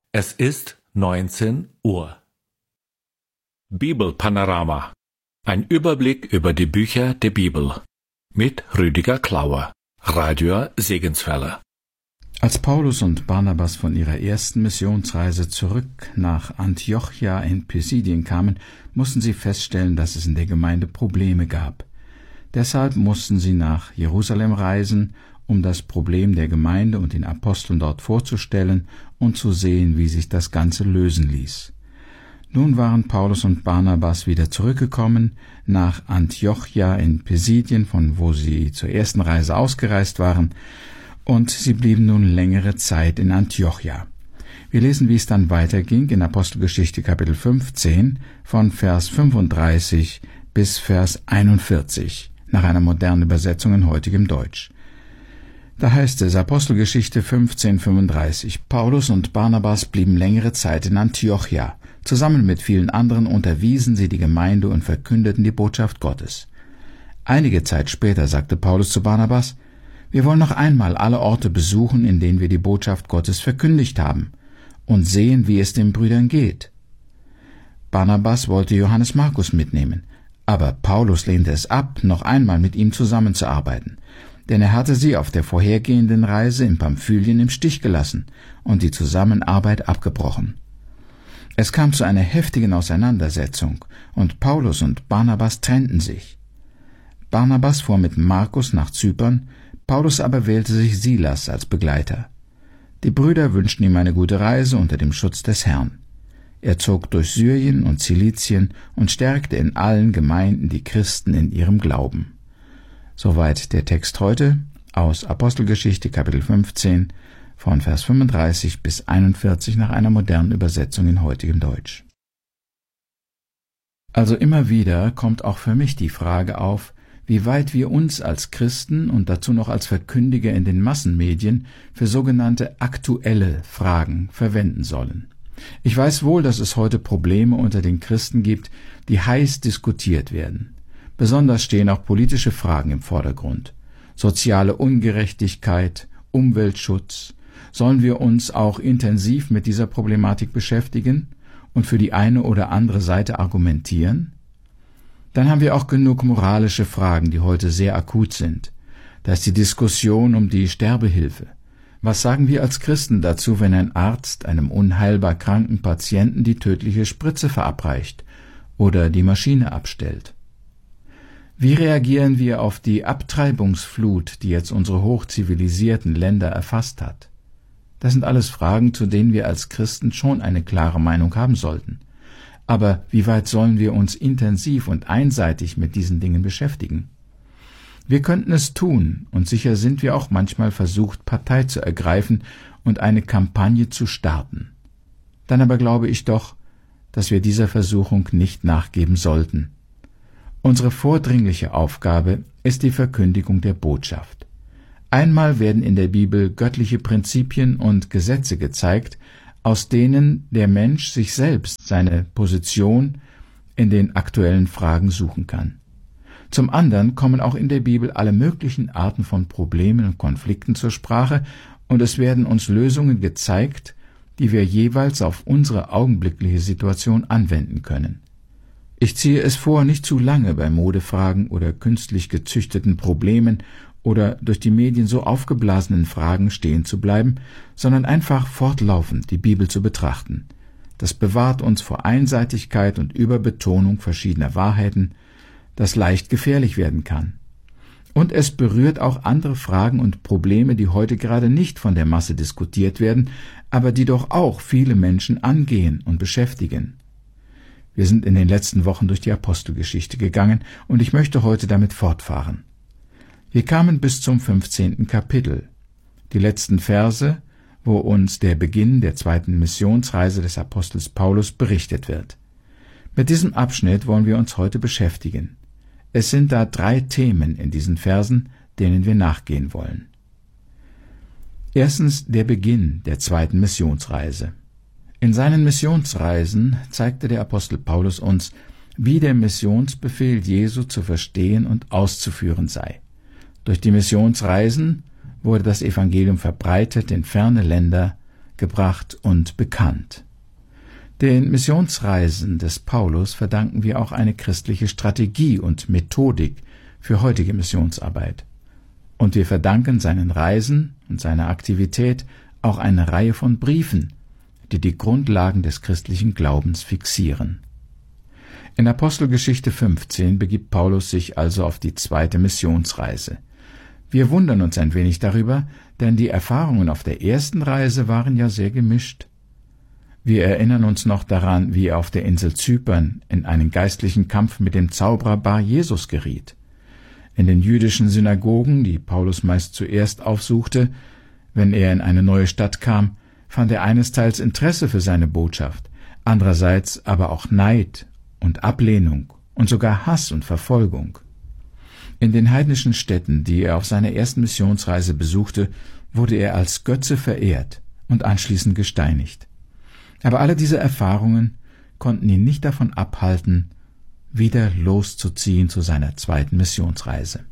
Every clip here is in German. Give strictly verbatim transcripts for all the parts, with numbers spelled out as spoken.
Es ist neunzehn Uhr. Bibelpanorama. Ein Überblick über die Bücher der Bibel. Mit Rüdiger Klauer, Radio Segenswelle. Als Paulus und Barnabas von ihrer ersten Missionsreise zurück nach Antiochia in Pisidien kamen, mussten sie feststellen, dass es in der Gemeinde Probleme gab. Deshalb mussten sie nach Jerusalem reisen, um das Problem der Gemeinde und den Aposteln dort vorzustellen und zu sehen, wie sich das Ganze lösen ließ. Nun waren Paulus und Barnabas wieder zurückgekommen nach Antiochia in Pisidien, von wo sie zur ersten Reise ausgereist waren, und sie blieben nun längere Zeit in Antiochia. Wir lesen, wie es dann weiterging in Apostelgeschichte Kapitel fünfzehn von Vers fünfunddreißig bis Vers einundvierzig, nach einer modernen Übersetzung in heutigem Deutsch. Da heißt es, Apostelgeschichte fünfzehn, fünfunddreißig, Paulus und Barnabas blieben längere Zeit in Antiochia. Zusammen mit vielen anderen unterwiesen sie die Gemeinde und verkündeten die Botschaft Gottes. Einige Zeit später sagte Paulus zu Barnabas, wir wollen noch einmal alle Orte besuchen, in denen wir die Botschaft Gottes verkündigt haben, und sehen, wie es den Brüdern geht. Barnabas wollte Johannes Markus mitnehmen, aber Paulus lehnte es ab, noch einmal mit ihm zusammenzuarbeiten, denn er hatte sie auf der vorhergehenden Reise in Pamphylien im Stich gelassen und die Zusammenarbeit abgebrochen. Es kam zu einer heftigen Auseinandersetzung, und Paulus und Barnabas trennten sich. Barnabas fuhr mit Markus nach Zypern, Paulus aber wählte sich Silas als Begleiter. Die Brüder wünschten ihm eine gute Reise unter dem Schutz des Herrn. Er zog durch Syrien und Zilizien und stärkte in allen Gemeinden die Christen in ihrem Glauben. Soweit der Text heute aus Apostelgeschichte Kapitel fünfzehn von Vers fünfunddreißig bis einundvierzig nach einer modernen Übersetzung in heutigem Deutsch. Also immer wieder kommt auch für mich die Frage auf, wie weit wir uns als Christen und dazu noch als Verkündiger in den Massenmedien für sogenannte aktuelle Fragen verwenden sollen. Ich weiß wohl, dass es heute Probleme unter den Christen gibt, die heiß diskutiert werden. Besonders stehen auch politische Fragen im Vordergrund. Soziale Ungerechtigkeit, Umweltschutz. Sollen wir uns auch intensiv mit dieser Problematik beschäftigen und für die eine oder andere Seite argumentieren? Dann haben wir auch genug moralische Fragen, die heute sehr akut sind. Da ist die Diskussion um die Sterbehilfe. Was sagen wir als Christen dazu, wenn ein Arzt einem unheilbar kranken Patienten die tödliche Spritze verabreicht oder die Maschine abstellt? Wie reagieren wir auf die Abtreibungsflut, die jetzt unsere hochzivilisierten Länder erfasst hat? Das sind alles Fragen, zu denen wir als Christen schon eine klare Meinung haben sollten. Aber wie weit sollen wir uns intensiv und einseitig mit diesen Dingen beschäftigen? Wir könnten es tun, und sicher sind wir auch manchmal versucht, Partei zu ergreifen und eine Kampagne zu starten. Dann aber glaube ich doch, dass wir dieser Versuchung nicht nachgeben sollten. Unsere vordringliche Aufgabe ist die Verkündigung der Botschaft. Einmal werden in der Bibel göttliche Prinzipien und Gesetze gezeigt, aus denen der Mensch sich selbst seine Position in den aktuellen Fragen suchen kann. Zum anderen kommen auch in der Bibel alle möglichen Arten von Problemen und Konflikten zur Sprache, und es werden uns Lösungen gezeigt, die wir jeweils auf unsere augenblickliche Situation anwenden können. Ich ziehe es vor, nicht zu lange bei Modefragen oder künstlich gezüchteten Problemen oder durch die Medien so aufgeblasenen Fragen stehen zu bleiben, sondern einfach fortlaufend die Bibel zu betrachten. Das bewahrt uns vor Einseitigkeit und Überbetonung verschiedener Wahrheiten, das leicht gefährlich werden kann. Und es berührt auch andere Fragen und Probleme, die heute gerade nicht von der Masse diskutiert werden, aber die doch auch viele Menschen angehen und beschäftigen. Wir sind in den letzten Wochen durch die Apostelgeschichte gegangen, und ich möchte heute damit fortfahren. Wir kamen bis zum fünfzehnten Kapitel, die letzten Verse, wo uns der Beginn der zweiten Missionsreise des Apostels Paulus berichtet wird. Mit diesem Abschnitt wollen wir uns heute beschäftigen. Es sind da drei Themen in diesen Versen, denen wir nachgehen wollen. Erstens der Beginn der zweiten Missionsreise. In seinen Missionsreisen zeigte der Apostel Paulus uns, wie der Missionsbefehl Jesu zu verstehen und auszuführen sei. Durch die Missionsreisen wurde das Evangelium verbreitet in ferne Länder, gebracht und bekannt. Den Missionsreisen des Paulus verdanken wir auch eine christliche Strategie und Methodik für heutige Missionsarbeit. Und wir verdanken seinen Reisen und seiner Aktivität auch eine Reihe von Briefen, die die Grundlagen des christlichen Glaubens fixieren. In Apostelgeschichte fünfzehn begibt Paulus sich also auf die zweite Missionsreise. Wir wundern uns ein wenig darüber, denn die Erfahrungen auf der ersten Reise waren ja sehr gemischt. Wir erinnern uns noch daran, wie er auf der Insel Zypern in einen geistlichen Kampf mit dem Zauberer Bar Jesus geriet. In den jüdischen Synagogen, die Paulus meist zuerst aufsuchte, wenn er in eine neue Stadt kam, fand er einesteils Interesse für seine Botschaft, andererseits aber auch Neid und Ablehnung und sogar Hass und Verfolgung. In den heidnischen Städten, die er auf seiner ersten Missionsreise besuchte, wurde er als Götze verehrt und anschließend gesteinigt. Aber alle diese Erfahrungen konnten ihn nicht davon abhalten, wieder loszuziehen zu seiner zweiten Missionsreise.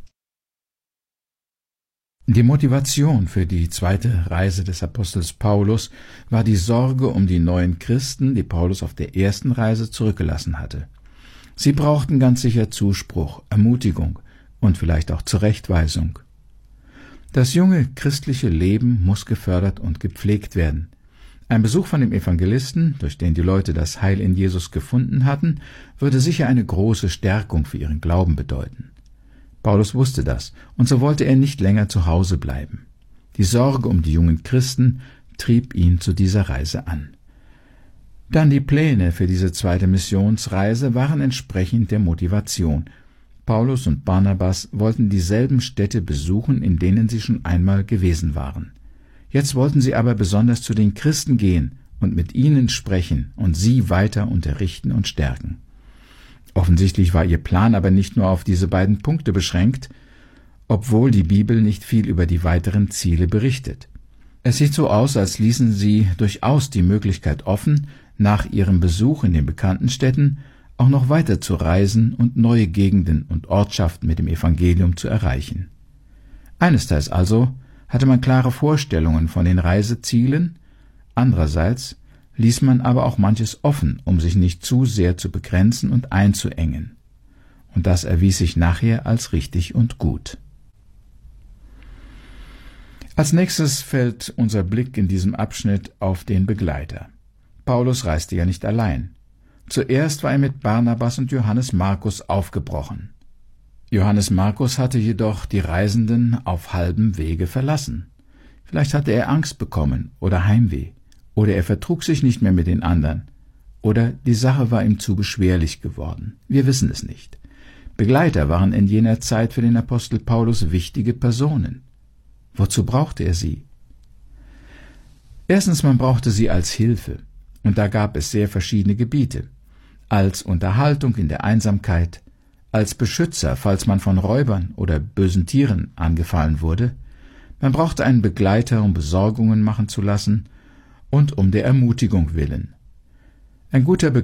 Die Motivation für die zweite Reise des Apostels Paulus war die Sorge um die neuen Christen, die Paulus auf der ersten Reise zurückgelassen hatte. Sie brauchten ganz sicher Zuspruch, Ermutigung und vielleicht auch Zurechtweisung. Das junge christliche Leben muss gefördert und gepflegt werden. Ein Besuch von dem Evangelisten, durch den die Leute das Heil in Jesus gefunden hatten, würde sicher eine große Stärkung für ihren Glauben bedeuten. Paulus wusste das, und so wollte er nicht länger zu Hause bleiben. Die Sorge um die jungen Christen trieb ihn zu dieser Reise an. Dann die Pläne für diese zweite Missionsreise waren entsprechend der Motivation. Paulus und Barnabas wollten dieselben Städte besuchen, in denen sie schon einmal gewesen waren. Jetzt wollten sie aber besonders zu den Christen gehen und mit ihnen sprechen und sie weiter unterrichten und stärken. Offensichtlich war ihr Plan aber nicht nur auf diese beiden Punkte beschränkt, obwohl die Bibel nicht viel über die weiteren Ziele berichtet. Es sieht so aus, als ließen sie durchaus die Möglichkeit offen, nach ihrem Besuch in den bekannten Städten auch noch weiter zu reisen und neue Gegenden und Ortschaften mit dem Evangelium zu erreichen. Einesteils also hatte man klare Vorstellungen von den Reisezielen, andererseits ließ man aber auch manches offen, um sich nicht zu sehr zu begrenzen und einzuengen. Und das erwies sich nachher als richtig und gut. Als nächstes fällt unser Blick in diesem Abschnitt auf den Begleiter. Paulus reiste ja nicht allein. Zuerst war er mit Barnabas und Johannes Markus aufgebrochen. Johannes Markus hatte jedoch die Reisenden auf halbem Wege verlassen. Vielleicht hatte er Angst bekommen oder Heimweh, oder er vertrug sich nicht mehr mit den anderen, oder die Sache war ihm zu beschwerlich geworden. Wir wissen es nicht. Begleiter waren in jener Zeit für den Apostel Paulus wichtige Personen. Wozu brauchte er sie? Erstens, man brauchte sie als Hilfe, und da gab es sehr verschiedene Gebiete. Als Unterhaltung in der Einsamkeit, als Beschützer, falls man von Räubern oder bösen Tieren angefallen wurde. Man brauchte einen Begleiter, um Besorgungen machen zu lassen und um der Ermutigung willen. Ein guter